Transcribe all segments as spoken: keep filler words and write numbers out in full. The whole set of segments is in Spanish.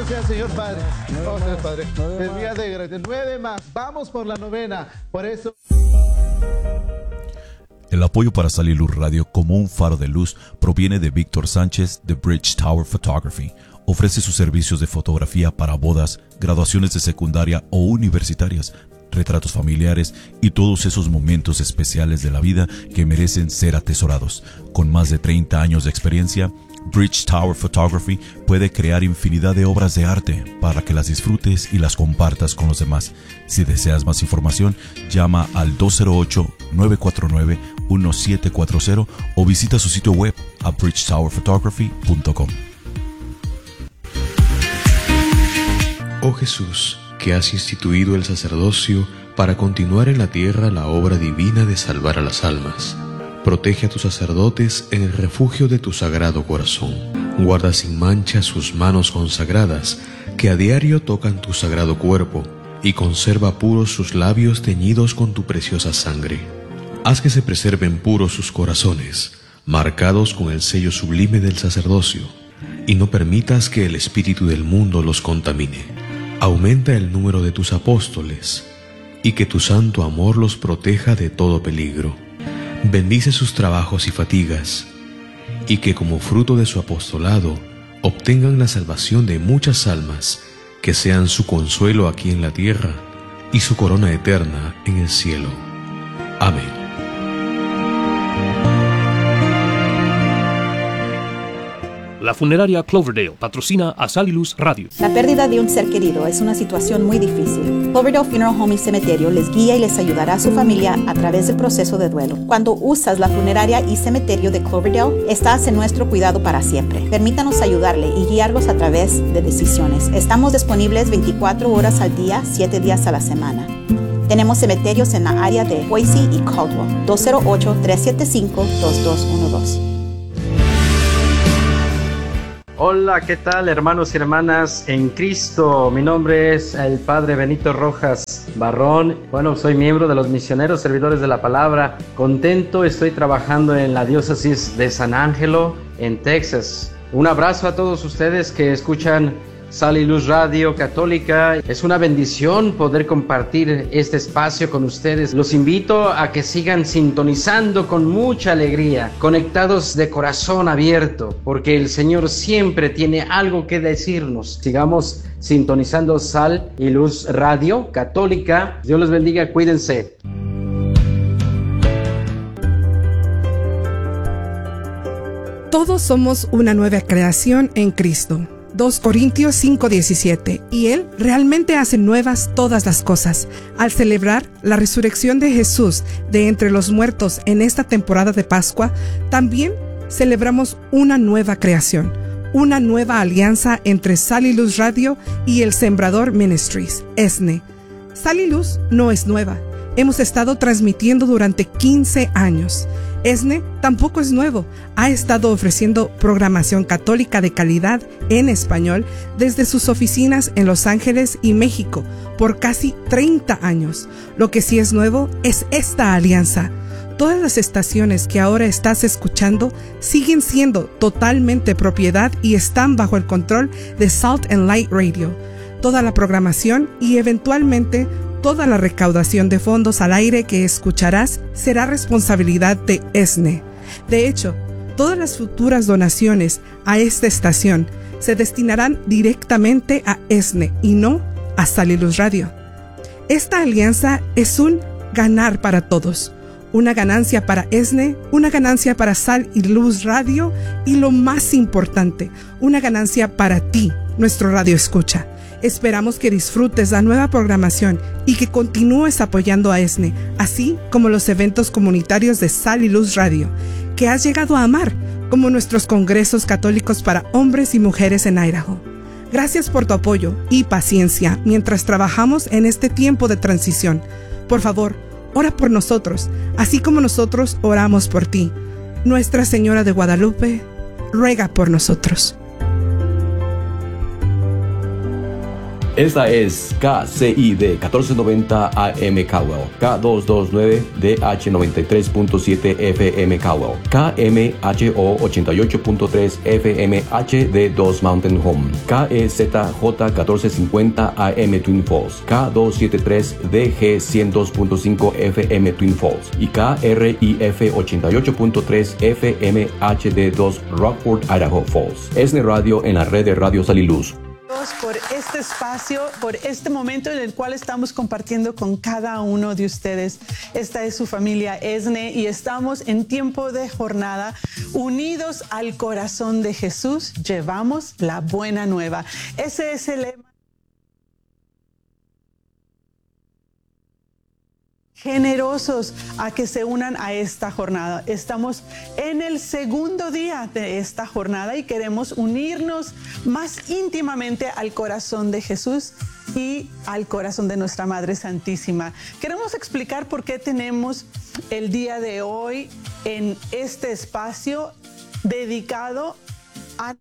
Gracias, señor Padre. Oh, señor Padre. El día de gracias. Nueve más. Vamos por la novena. Por eso... El apoyo para Sal y Luz Radio como un faro de luz proviene de Víctor Sánchez de Bridge Tower Photography. Ofrece sus servicios de fotografía para bodas, graduaciones de secundaria o universitarias, retratos familiares y todos esos momentos especiales de la vida que merecen ser atesorados. Con más de treinta años de experiencia, Bridge Tower Photography puede crear infinidad de obras de arte para que las disfrutes y las compartas con los demás. Si deseas más información, llama al dos cero ocho, nueve cuatro nueve, uno siete cuatro cero o visita su sitio web a bridge tower photography punto com. Oh Jesús, que has instituido el sacerdocio para continuar en la tierra la obra divina de salvar a las almas. Protege a tus sacerdotes en el refugio de tu sagrado corazón. Guarda sin mancha sus manos consagradas, que a diario tocan tu sagrado cuerpo, y conserva puros sus labios teñidos con tu preciosa sangre. Haz que se preserven puros sus corazones, marcados con el sello sublime del sacerdocio, y no permitas que el espíritu del mundo los contamine. Aumenta el número de tus apóstoles, y que tu santo amor los proteja de todo peligro. Bendice sus trabajos y fatigas, y que como fruto de su apostolado obtengan la salvación de muchas almas, que sean su consuelo aquí en la tierra y su corona eterna en el cielo. Amén. La funeraria Cloverdale patrocina a Sal y Luz Radio. La pérdida de un ser querido es una situación muy difícil. Cloverdale Funeral Home y Cementerio les guía y les ayudará a su familia a través del proceso de duelo. Cuando usas la funeraria y cementerio de Cloverdale, estás en nuestro cuidado para siempre. Permítanos ayudarle y guiarlos a través de decisiones. Estamos disponibles veinticuatro horas al día, siete días a la semana. Tenemos cementerios en la área de Boise y Caldwell. dos cero ocho, tres siete cinco, dos dos uno dos. Hola, ¿qué tal, hermanos y hermanas en Cristo? Mi nombre es el Padre Benito Rojas Barrón. Bueno, soy miembro de los Misioneros Servidores de la Palabra. Contento, estoy trabajando en la diócesis de San Ángelo, en Texas. Un abrazo a todos ustedes que escuchan Sal y Luz Radio Católica. Es una bendición poder compartir este espacio con ustedes. Los invito a que sigan sintonizando con mucha alegría, conectados de corazón abierto, porque el Señor siempre tiene algo que decirnos. Sigamos sintonizando Sal y Luz Radio Católica. Dios los bendiga, cuídense. Todos somos una nueva creación en Cristo. dos Corintios cinco diecisiete, y Él realmente hace nuevas todas las cosas. Al celebrar la resurrección de Jesús de entre los muertos en esta temporada de Pascua, también celebramos una nueva creación, una nueva alianza entre Sal y Luz Radio y el Sembrador Ministries, E S N E. Sal y Luz no es nueva. Hemos estado transmitiendo durante quince años. E S N E tampoco es nuevo. Ha estado ofreciendo programación católica de calidad en español desde sus oficinas en Los Ángeles y México por casi treinta años. Lo que sí es nuevo es esta alianza. Todas las estaciones que ahora estás escuchando siguen siendo totalmente propiedad y están bajo el control de Salt and Light Radio. Toda la programación y eventualmente toda la recaudación de fondos al aire que escucharás será responsabilidad de E S N E. De hecho, todas las futuras donaciones a esta estación se destinarán directamente a E S N E y no a Sal y Luz Radio. Esta alianza es un ganar para todos. Una ganancia para E S N E, una ganancia para Sal y Luz Radio y, lo más importante, una ganancia para ti, nuestro radio escucha. Esperamos que disfrutes la nueva programación y que continúes apoyando a E S N E, así como los eventos comunitarios de Sal y Luz Radio, que has llegado a amar, como nuestros congresos católicos para hombres y mujeres en Idaho. Gracias por tu apoyo y paciencia mientras trabajamos en este tiempo de transición. Por favor, ora por nosotros, así como nosotros oramos por ti. Nuestra Señora de Guadalupe, ruega por nosotros. Esta es K C I D catorce noventa A M Caldwell, K doscientos veintinueve D H noventa y tres punto siete F M Caldwell, K M H O ochenta y ocho punto tres F M H D dos Mountain Home, K E Z J catorce cincuenta A M Twin Falls, K doscientos setenta y tres D G cien dos punto cinco F M Twin Falls y K R I F ochenta y ocho punto tres F M H D dos Rockford, Idaho Falls. ESNE Radio en la red de Radio Sal y Luz. Por este espacio, por este momento en el cual estamos compartiendo con cada uno de ustedes. Esta es su familia ESNE y estamos en tiempo de jornada unidos al corazón de Jesús. Llevamos la buena nueva. Ese es el lema. Generosos a que se unan a esta jornada. Estamos en el segundo día de esta jornada y queremos unirnos más íntimamente al corazón de Jesús y al corazón de nuestra Madre Santísima. Queremos explicar por qué tenemos el día de hoy en este espacio dedicado a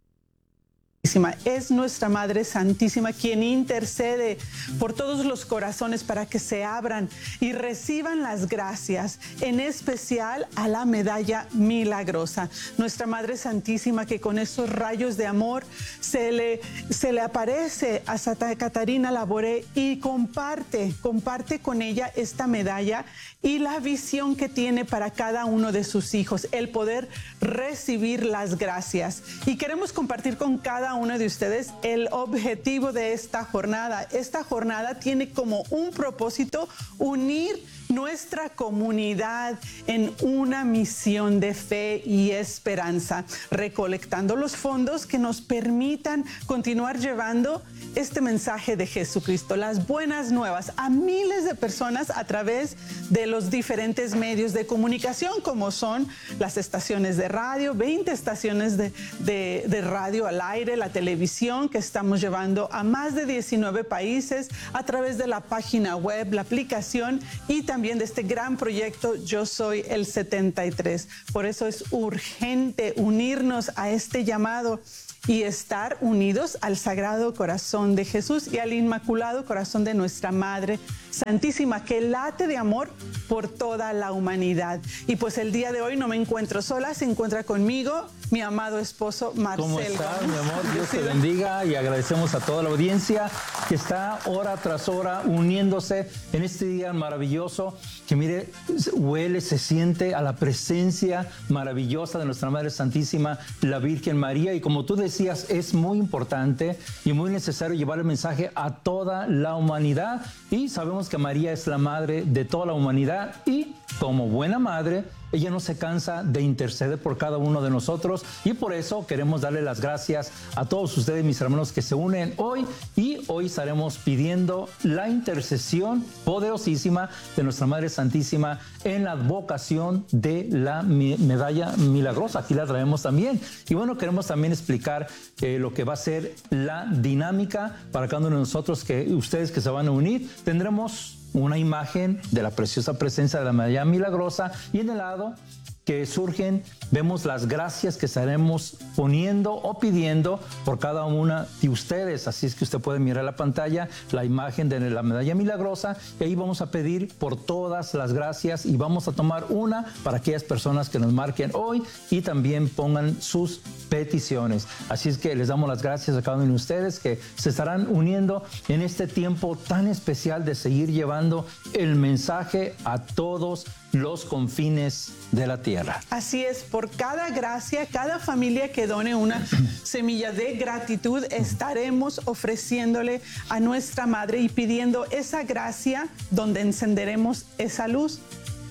es nuestra Madre Santísima quien intercede por todos los corazones para que se abran y reciban las gracias, en especial a la medalla milagrosa. Nuestra Madre Santísima que con esos rayos de amor se le, se le aparece a Santa Catarina Labouré y comparte, comparte con ella esta medalla y la visión que tiene para cada uno de sus hijos, el poder recibir las gracias. Y queremos compartir con cada uno de ustedes el objetivo de esta jornada. Esta jornada tiene como un propósito unir nuestra comunidad en una misión de fe y esperanza, recolectando los fondos que nos permitan continuar llevando este mensaje de Jesucristo, las buenas nuevas, a miles de personas a través de los diferentes medios de comunicación, como son las estaciones de radio, veinte estaciones de, de, de radio al aire, la televisión que estamos llevando a más de diecinueve países, a través de la página web, la aplicación y también de este gran proyecto Yo Soy el setenta y tres. Por eso es urgente unirnos a este llamado y estar unidos al Sagrado Corazón de Jesús y al Inmaculado Corazón de nuestra Madre Santísima, que late de amor por toda la humanidad. Y pues el día de hoy no me encuentro sola, se encuentra conmigo mi amado esposo Marcel. ¿Cómo estás, mi amor? Dios te bendiga y agradecemos a toda la audiencia que está hora tras hora uniéndose en este día maravilloso, que mire, huele, se siente a la presencia maravillosa de nuestra Madre Santísima, la Virgen María. Y como tú decías, es muy importante y muy necesario llevar el mensaje a toda la humanidad. Y sabemos que María es la madre de toda la humanidad y como buena madre, ella no se cansa de interceder por cada uno de nosotros y por eso queremos darle las gracias a todos ustedes, mis hermanos, que se unen hoy, y hoy estaremos pidiendo la intercesión poderosísima de nuestra Madre Santísima en la advocación de la medalla milagrosa. Aquí la traemos también. Y bueno, queremos también explicar eh, lo que va a ser la dinámica para cada uno de nosotros, que ustedes que se van a unir. Tendremos una imagen de la preciosa presencia de la medalla milagrosa y en el lado que surgen vemos las gracias que estaremos poniendo o pidiendo por cada una de ustedes. Así es que usted puede mirar la pantalla, la imagen de la medalla milagrosa, y ahí vamos a pedir por todas las gracias y vamos a tomar una para aquellas personas que nos marquen hoy y también pongan sus peticiones. Así es que les damos las gracias a cada uno de ustedes que se estarán uniendo en este tiempo tan especial de seguir llevando el mensaje a todos los confines de la tierra. Así es, por cada gracia, cada familia que done una semilla de gratitud, estaremos ofreciéndole a nuestra Madre y pidiendo esa gracia donde encenderemos esa luz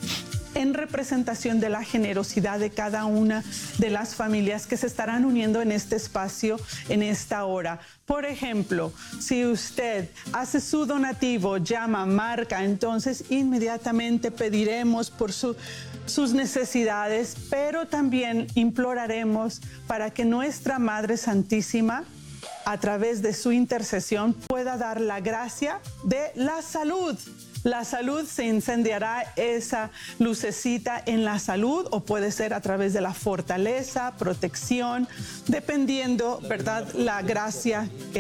en representación de la generosidad de cada una de las familias que se estarán uniendo en este espacio en esta hora. Por ejemplo, si usted hace su donativo, llama, marca, entonces inmediatamente pediremos por su, sus necesidades, pero también imploraremos para que nuestra Madre Santísima, a través de su intercesión, pueda dar la gracia de la salud. La salud, se incendiará esa lucecita en la salud, o puede ser a través de la fortaleza, protección, dependiendo, ¿verdad?, la gracia que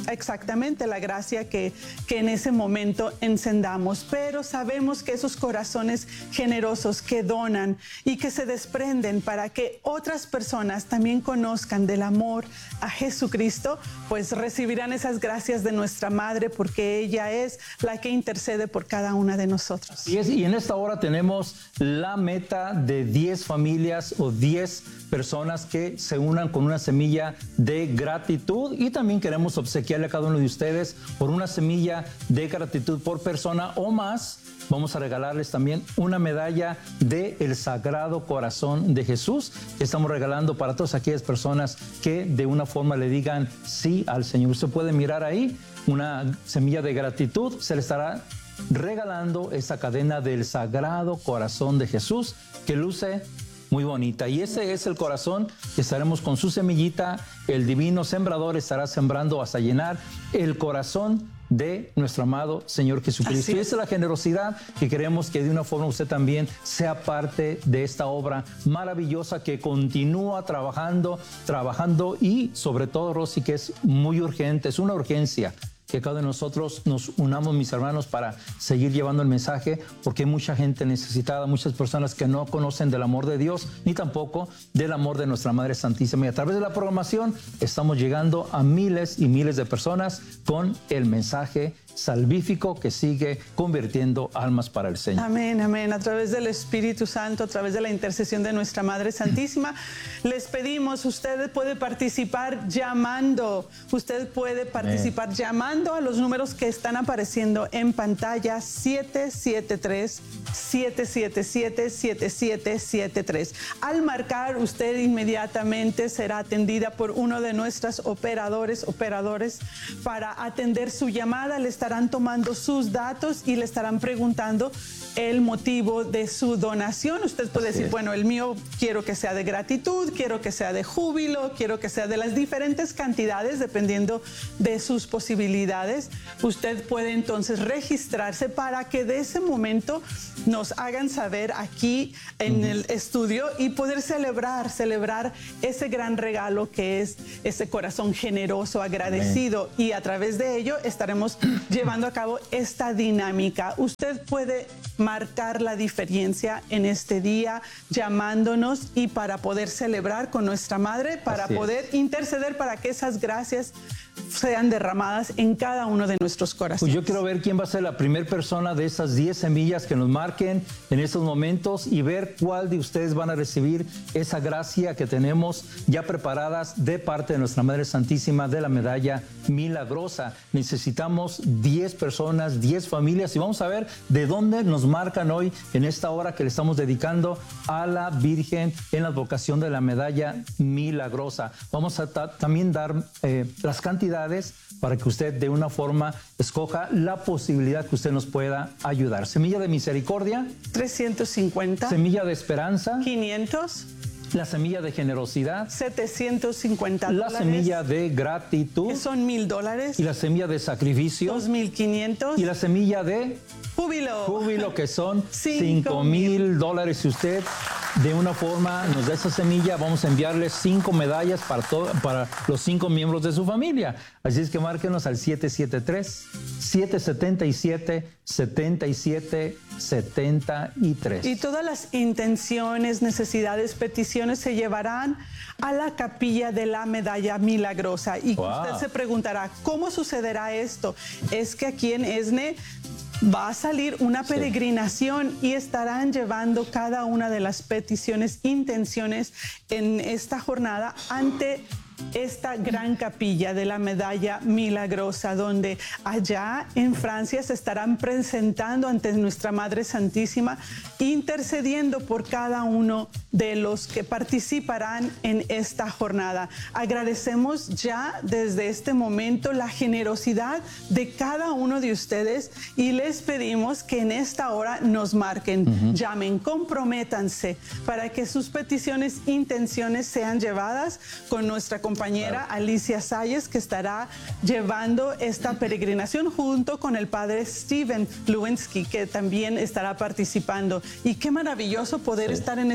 exactamente la gracia que, que en ese momento encendamos. Pero sabemos que esos corazones generosos que donan y que se desprenden para que otras personas también conozcan del amor a Jesucristo, pues recibirán esas gracias de nuestra Madre, porque ella es la que intercede por cada una de nosotros. Y, es, y en esta hora tenemos la meta de diez familias o diez personas que se unan con una semilla de gratitud, y también queremos obsequiarle a cada uno de ustedes por una semilla de gratitud por persona o más. Vamos a regalarles también una medalla del Sagrado Corazón de Jesús que estamos regalando para todas aquellas personas que de una forma le digan sí al Señor. Usted puede mirar ahí una semilla de gratitud, se le estará regalando esa cadena del Sagrado Corazón de Jesús que luce muy bonita. Y ese es el corazón que estaremos con su semillita. El divino sembrador estará sembrando hasta llenar el corazón de nuestro amado Señor Jesucristo. Y esa es la generosidad que queremos que de una forma usted también sea parte de esta obra maravillosa que continúa trabajando, trabajando y sobre todo, Rosy, que es muy urgente, es una urgencia que cada uno de nosotros nos unamos, mis hermanos, para seguir llevando el mensaje, porque hay mucha gente necesitada, muchas personas que no conocen del amor de Dios, ni tampoco del amor de nuestra Madre Santísima. Y a través de la programación estamos llegando a miles y miles de personas con el mensaje salvífico que sigue convirtiendo almas para el Señor. Amén, amén. A través del Espíritu Santo, a través de la intercesión de nuestra Madre Santísima, les pedimos, usted puede participar llamando, usted puede participar amén. llamando a los números que están apareciendo en pantalla, siete siete tres, siete siete siete, siete siete siete tres. Al marcar, usted inmediatamente será atendida por uno de nuestros operadores, operadores, para atender su llamada. Le estarán tomando sus datos y le estarán preguntando el motivo de su donación. Usted puede Así decir, es. bueno, el mío quiero que sea de gratitud, quiero que sea de júbilo, quiero que sea de las diferentes cantidades, dependiendo de sus posibilidades. Usted puede entonces registrarse para que de ese momento nos hagan saber aquí en uh-huh. el estudio y poder celebrar, celebrar ese gran regalo que es ese corazón generoso, agradecido. Amén. Y a través de ello estaremos llevando a cabo esta dinámica. Usted puede marcar la diferencia en este día llamándonos y para poder celebrar con nuestra Madre, para Así poder es. interceder para que esas gracias sean derramadas en cada uno de nuestros corazones. Pues yo quiero ver quién va a ser la primera persona de esas diez semillas que nos marquen en estos momentos y ver cuál de ustedes van a recibir esa gracia que tenemos ya preparadas de parte de nuestra Madre Santísima de la medalla milagrosa. Necesitamos diez personas, diez familias, y vamos a ver de dónde nos marcan hoy en esta hora que le estamos dedicando a la Virgen en la advocación de la medalla milagrosa. Vamos a también dar eh, las cantidades para que usted de una forma escoja la posibilidad que usted nos pueda ayudar. Semilla de misericordia, trescientos cincuenta. Semilla de esperanza, quinientos. La semilla de generosidad, setecientos cincuenta la dólares. semilla de gratitud, que son mil dólares. Y la semilla de sacrificio, dos mil quinientos. Y la semilla de júbilo, júbilo que son cinco mil dólares. Si usted de una forma nos da esa semilla, vamos a enviarle cinco medallas para, todo, para los cinco miembros de su familia. Así es que márquenos al siete siete tres, siete siete siete, siete siete siete tres. Y todas las intenciones, necesidades, peticiones se llevarán a la capilla de la medalla milagrosa. Y wow. usted se preguntará, ¿cómo sucederá esto? Es que aquí en ESNE va a salir una peregrinación sí. y estarán llevando cada una de las peticiones, intenciones en esta jornada ante esta gran capilla de la medalla milagrosa, donde allá en Francia se estarán presentando ante nuestra Madre Santísima, intercediendo por cada uno de los que participarán en esta jornada. Agradecemos ya desde este momento la generosidad de cada uno de ustedes y les pedimos que en esta hora nos marquen, uh-huh. llamen, comprométanse para que sus peticiones, intenciones sean llevadas con nuestra compañera claro. Alicia Salles, que estará llevando esta peregrinación junto con el padre Steven Lewinsky, que también estará participando. Y qué maravilloso poder sí. estar en ese lugar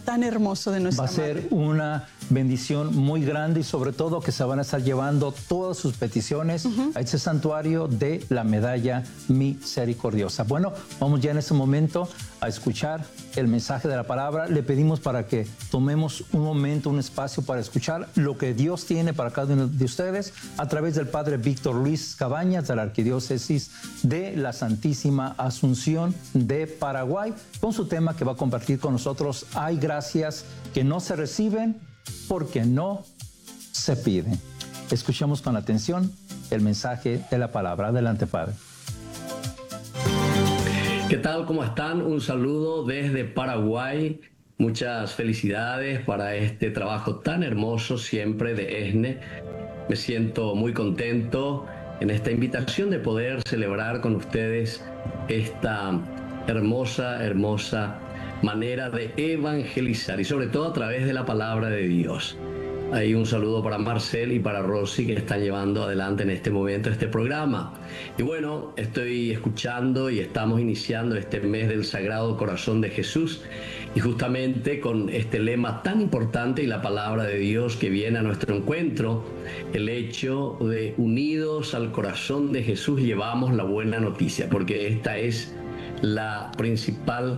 tan hermoso de nuestra Va a ser madre. una bendición muy grande y sobre todo que se van a estar llevando todas sus peticiones uh-huh. a este santuario de la medalla misericordiosa. Bueno, vamos ya en este momento a escuchar el mensaje de la palabra. Le pedimos para que tomemos un momento, un espacio para escuchar lo que Dios tiene para cada uno de ustedes a través del Padre Víctor Luis Cabañas de la Arquidiócesis de la Santísima Asunción de Paraguay, con su tema que va a compartir con nosotros: hay gracias que no se reciben porque no se piden. Escuchemos con atención el mensaje de la palabra. Adelante, Padre. ¿Qué tal? ¿Cómo están? Un saludo desde Paraguay. Muchas felicidades para este trabajo tan hermoso siempre de E S N E. Me siento muy contento en esta invitación de poder celebrar con ustedes esta hermosa, hermosa manera de evangelizar y sobre todo a través de la palabra de Dios. Ahí un saludo para Marcel y para Rosy, que están llevando adelante en este momento este programa. Y bueno, estoy escuchando y estamos iniciando este mes del Sagrado Corazón de Jesús, y justamente con este lema tan importante y la palabra de Dios que viene a nuestro encuentro, el hecho de unidos al corazón de Jesús llevamos la buena noticia, porque esta es la principal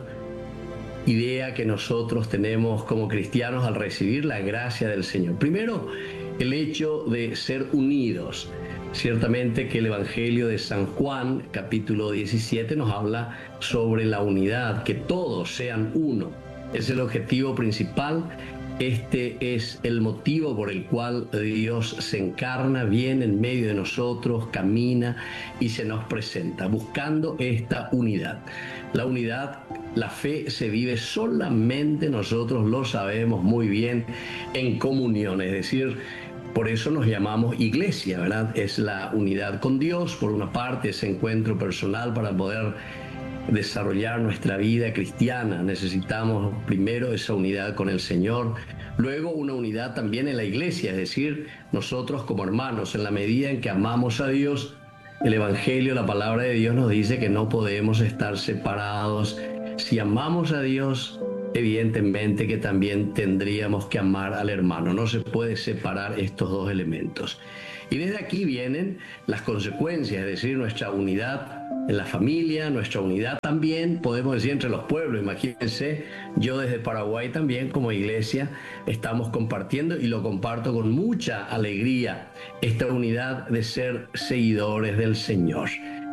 idea que nosotros tenemos como cristianos al recibir la gracia del Señor. Primero, el hecho de ser unidos. Ciertamente que el Evangelio de San Juan, capítulo diecisiete, nos habla sobre la unidad, que todos sean uno. Es el objetivo principal. Este es el motivo por el cual Dios se encarna, viene en medio de nosotros, camina y se nos presenta, buscando esta unidad. La unidad, la fe se vive solamente, nosotros lo sabemos muy bien, en comunión, es decir, por eso nos llamamos iglesia, ¿verdad? Es la unidad con Dios, por una parte, ese encuentro personal para poder desarrollar nuestra vida cristiana. Necesitamos primero esa unidad con el Señor, luego una unidad también en la iglesia, es decir, nosotros como hermanos, en la medida en que amamos a Dios, el Evangelio, la palabra de Dios nos dice que no podemos estar separados. Si amamos a Dios, evidentemente que también tendríamos que amar al hermano. No se puede separar estos dos elementos. Y desde aquí vienen las consecuencias, es decir, nuestra unidad en la familia, nuestra unidad también, podemos decir, entre los pueblos. Imagínense, yo desde Paraguay también como iglesia estamos compartiendo, y lo comparto con mucha alegría, esta unidad de ser seguidores del Señor.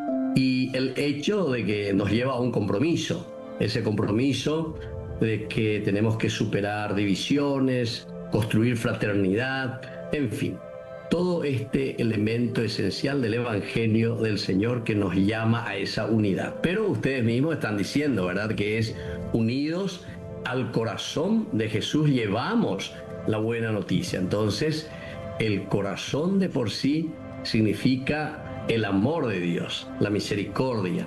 Y el hecho de que nos lleva a un compromiso, ese compromiso de que tenemos que superar divisiones, construir fraternidad, en fin. Todo este elemento esencial del Evangelio del Señor que nos llama a esa unidad. Pero ustedes mismos están diciendo, ¿verdad?, que es unidos al corazón de Jesús llevamos la buena noticia. Entonces, el corazón de por sí significa el amor de Dios, la misericordia.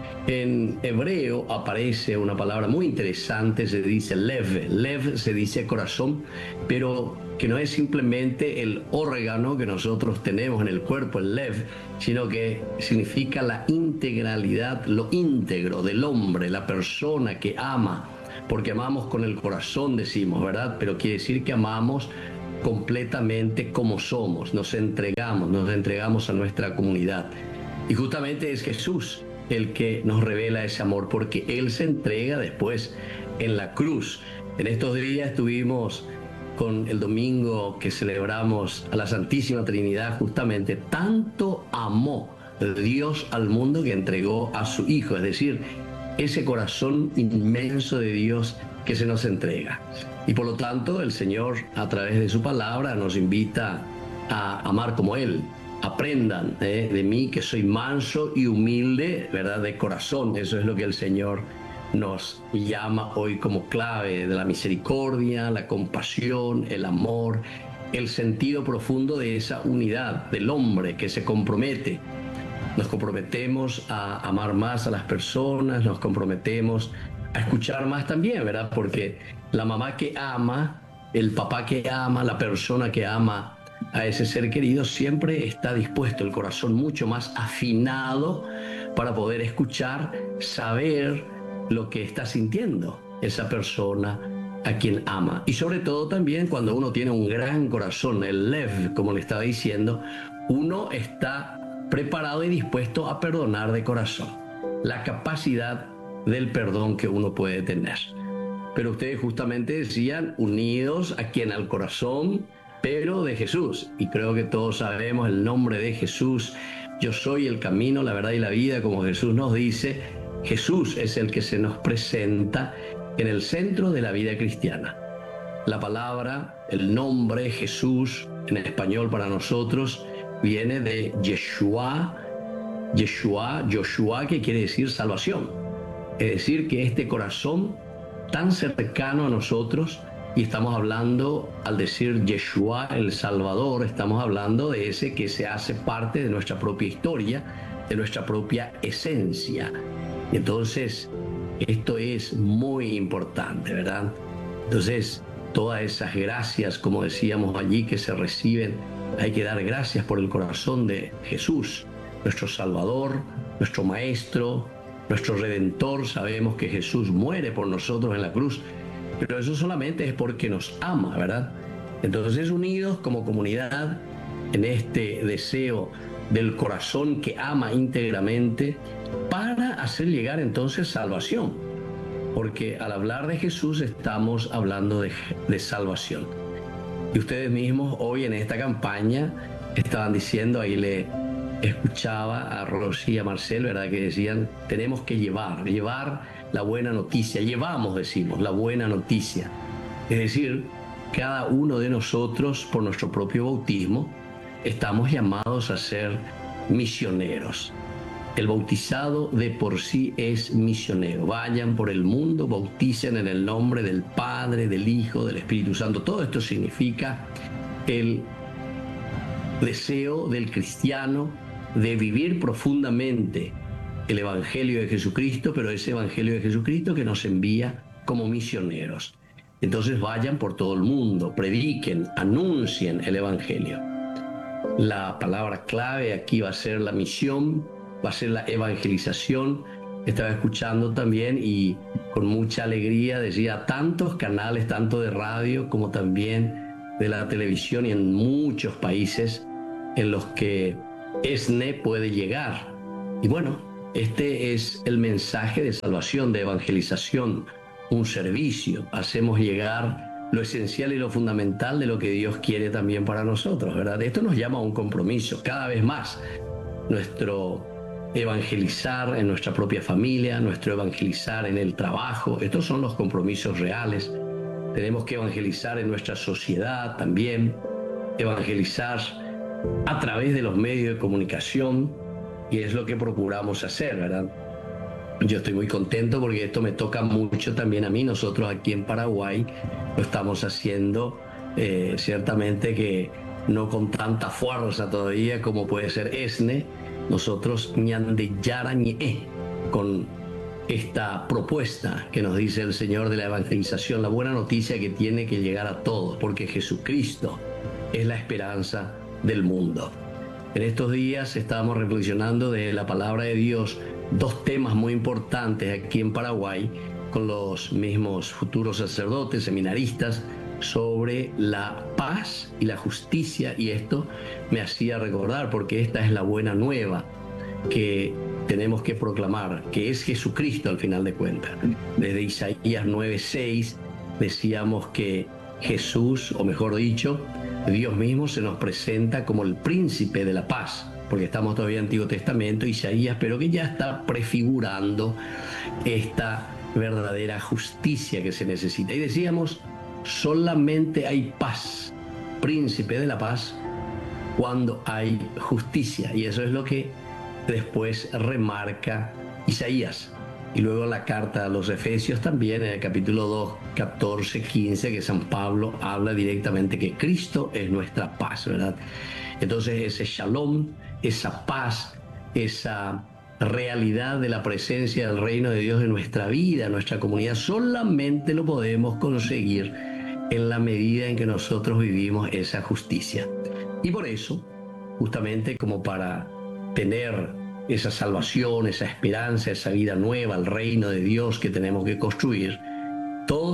En hebreo aparece una palabra muy interesante, se dice lev. Lev se dice corazón, pero que no es simplemente el órgano que nosotros tenemos en el cuerpo, el lev, sino que significa la integralidad, lo íntegro del hombre, la persona que ama, porque amamos con el corazón, decimos, ¿verdad? Pero quiere decir que amamos completamente como somos, nos entregamos, nos entregamos a nuestra comunidad. Y justamente es Jesús el que nos revela ese amor, porque Él se entrega después en la cruz. En estos días estuvimos con el domingo que celebramos a la Santísima Trinidad, justamente tanto amó Dios al mundo que entregó a su Hijo, es decir, ese corazón inmenso de Dios que se nos entrega. Y por lo tanto el Señor a través de su palabra nos invita a amar como Él. Aprendan eh, de mí que soy manso y humilde, ¿verdad?, de corazón. Eso es lo que el Señor nos llama hoy como clave de la misericordia, la compasión, el amor, el sentido profundo de esa unidad del hombre que se compromete. Nos comprometemos a amar más a las personas, nos comprometemos a escuchar más también, ¿verdad? Porque la mamá que ama, el papá que ama, la persona que ama a ese ser querido, siempre está dispuesto, el corazón mucho más afinado para poder escuchar, saber lo que está sintiendo esa persona a quien ama. Y sobre todo también cuando uno tiene un gran corazón, el lev, como le estaba diciendo, uno está preparado y dispuesto a perdonar de corazón. La capacidad del perdón que uno puede tener. Pero ustedes justamente decían, unidos a quien, al corazón, pero de Jesús. Y creo que todos sabemos el nombre de Jesús. Yo soy el camino, la verdad y la vida, como Jesús nos dice. Jesús es el que se nos presenta en el centro de la vida cristiana. La palabra, el nombre Jesús, en español para nosotros, viene de Yeshua, Yeshua, Joshua, que quiere decir salvación. Es decir, que este corazón tan cercano a nosotros, y estamos hablando, al decir Yeshua, el Salvador, estamos hablando de ese que se hace parte de nuestra propia historia, de nuestra propia esencia. Entonces, esto es muy importante, ¿verdad? Entonces, todas esas gracias, como decíamos allí, que se reciben, hay que dar gracias por el corazón de Jesús, nuestro Salvador, nuestro Maestro, nuestro Redentor. Sabemos que Jesús muere por nosotros en la cruz, pero eso solamente es porque nos ama, ¿verdad? Entonces, unidos como comunidad en este deseo del corazón que ama íntegramente, para hacer llegar entonces salvación, porque al hablar de Jesús estamos hablando de, de salvación. Y ustedes mismos hoy en esta campaña estaban diciendo, ahí le escuchaba a Rosy y a Marcel, ¿verdad?, que decían, tenemos que llevar, llevar la buena noticia, llevamos, decimos, la buena noticia. Es decir, cada uno de nosotros, por nuestro propio bautismo, estamos llamados a ser misioneros. El bautizado de por sí es misionero. Vayan por el mundo, bauticen en el nombre del Padre, del Hijo, del Espíritu Santo. Todo esto significa el deseo del cristiano de vivir profundamente el Evangelio de Jesucristo, pero ese Evangelio de Jesucristo que nos envía como misioneros. Entonces vayan por todo el mundo, prediquen, anuncien el Evangelio. La palabra clave aquí va a ser la misión, va a ser la evangelización. Estaba escuchando también y con mucha alegría decía, tantos canales, tanto de radio como también de la televisión, y en muchos países en los que ESNE puede llegar. Y bueno, este es el mensaje de salvación, de evangelización, un servicio. Hacemos llegar lo esencial y lo fundamental de lo que Dios quiere también para nosotros, ¿verdad? Esto nos llama a un compromiso cada vez más. Nuestro evangelizar en nuestra propia familia, nuestro evangelizar en el trabajo, estos son los compromisos reales. Tenemos que evangelizar en nuestra sociedad también, evangelizar a través de los medios de comunicación, y es lo que procuramos hacer, ¿verdad? Yo estoy muy contento porque esto me toca mucho también a mí. Nosotros aquí en Paraguay lo estamos haciendo, eh, ciertamente que no con tanta fuerza todavía como puede ser ESNE. Nosotros ñande yara ñe, con esta propuesta que nos dice el Señor de la evangelización, la buena noticia que tiene que llegar a todos, porque Jesucristo es la esperanza del mundo. En estos días estábamos reflexionando de la palabra de Dios, dos temas muy importantes aquí en Paraguay, con los mismos futuros sacerdotes, seminaristas, sobre la paz y la justicia, y esto me hacía recordar, porque esta es la buena nueva que tenemos que proclamar, que es Jesucristo al final de cuentas. Desde Isaías nueve seis decíamos que Jesús, o mejor dicho, Dios mismo se nos presenta como el príncipe de la paz, porque estamos todavía en Antiguo Testamento, Isaías, pero que ya está prefigurando esta verdadera justicia que se necesita. Y decíamos, solamente hay paz, príncipe de la paz, cuando hay justicia, y eso es lo que después remarca Isaías. Y luego la carta a los Efesios también, en el capítulo dos, catorce, quince, que San Pablo habla directamente que Cristo es nuestra paz, ¿verdad? Entonces ese shalom, esa paz, esa realidad de la presencia del reino de Dios en nuestra vida, en nuestra comunidad, solamente lo podemos conseguir en la medida en que nosotros vivimos esa justicia. Y por eso, justamente como para tener esa salvación, esa esperanza, esa vida nueva, el reino de Dios que tenemos que construir, todos, todos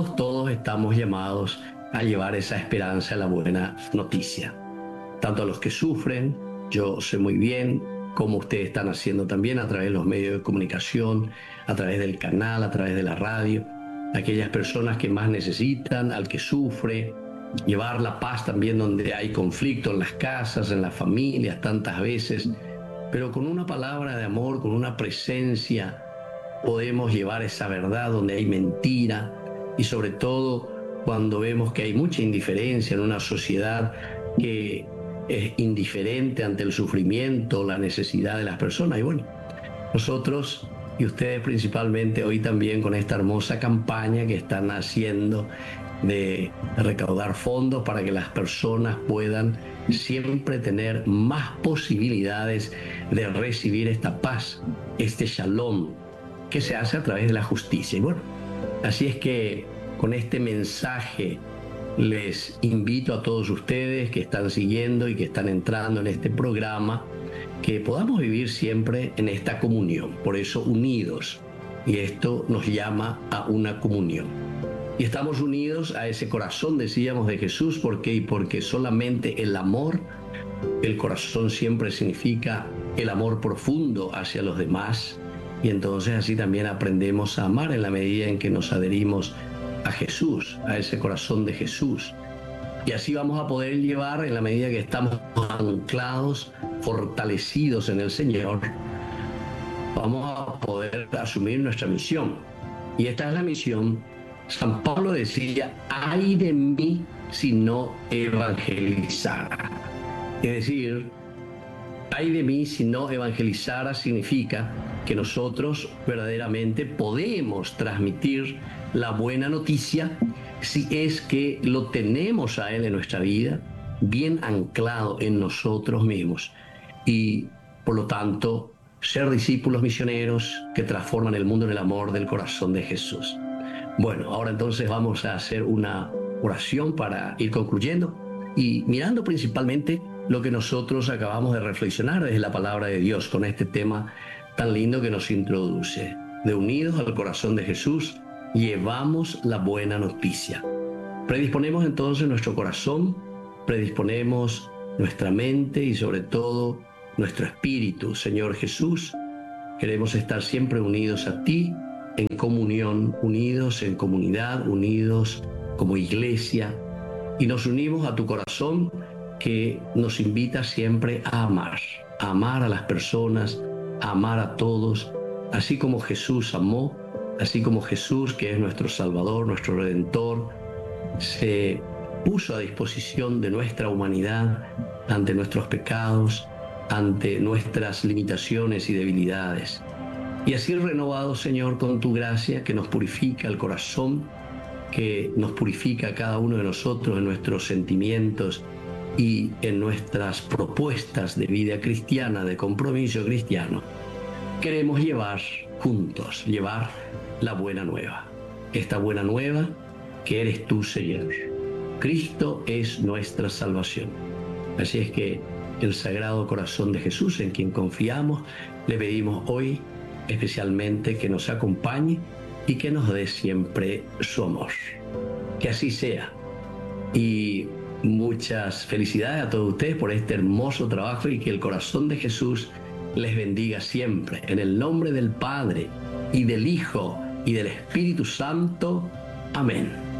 estamos llamados a llevar esa esperanza, la buena noticia. Tanto a los que sufren, yo sé muy bien cómo ustedes están haciendo también a través de los medios de comunicación, a través del canal, a través de la radio, aquellas personas que más necesitan, al que sufre, llevar la paz también donde hay conflicto en las casas, en las familias, tantas veces, pero con una palabra de amor, con una presencia, podemos llevar esa verdad donde hay mentira, y sobre todo cuando vemos que hay mucha indiferencia en una sociedad que es indiferente ante el sufrimiento, la necesidad de las personas. Y bueno, nosotros y ustedes principalmente hoy también con esta hermosa campaña que están haciendo de recaudar fondos para que las personas puedan siempre tener más posibilidades de recibir esta paz, este shalom que se hace a través de la justicia. Y bueno, así es que con este mensaje les invito a todos ustedes que están siguiendo y que están entrando en este programa, que podamos vivir siempre en esta comunión, por eso unidos, y esto nos llama a una comunión. Y estamos unidos a ese corazón, decíamos, de Jesús. ¿Por qué? Y porque solamente el amor, el corazón siempre significa el amor profundo hacia los demás, y entonces así también aprendemos a amar en la medida en que nos adherimos a Jesús, a ese corazón de Jesús. Y así vamos a poder llevar, en la medida que estamos anclados, fortalecidos en el Señor, vamos a poder asumir nuestra misión. Y esta es la misión. San Pablo decía: ay de mí si no evangelizara. Es decir, ay de mí si no evangelizara significa que nosotros verdaderamente podemos transmitir la buena noticia si es que lo tenemos a Él en nuestra vida, bien anclado en nosotros mismos. Y por lo tanto, ser discípulos misioneros que transforman el mundo en el amor del corazón de Jesús. Bueno, ahora entonces vamos a hacer una oración para ir concluyendo y mirando principalmente lo que nosotros acabamos de reflexionar desde la palabra de Dios con este tema tan lindo que nos introduce. De unidos al corazón de Jesús, llevamos la buena noticia. Predisponemos entonces nuestro corazón, predisponemos nuestra mente y sobre todo nuestro espíritu. Señor Jesús, queremos estar siempre unidos a ti, en comunión, unidos en comunidad, unidos como iglesia, y nos unimos a tu corazón que nos invita siempre a amar, a amar a las personas, a amar a todos, así como Jesús amó, así como Jesús, que es nuestro Salvador, nuestro Redentor, se puso a disposición de nuestra humanidad ante nuestros pecados, ante nuestras limitaciones y debilidades. Y así renovado, Señor, con tu gracia que nos purifica el corazón, que nos purifica a cada uno de nosotros en nuestros sentimientos y en nuestras propuestas de vida cristiana, de compromiso cristiano, queremos llevar juntos, llevar la buena nueva. Esta buena nueva que eres tú, Señor. Cristo es nuestra salvación. Así es que el Sagrado Corazón de Jesús, en quien confiamos, le pedimos hoy especialmente que nos acompañe y que nos dé siempre su amor. Que así sea. Y muchas felicidades a todos ustedes por este hermoso trabajo y que el corazón de Jesús les bendiga siempre. En el nombre del Padre y del Hijo y del Espíritu Santo. Amén.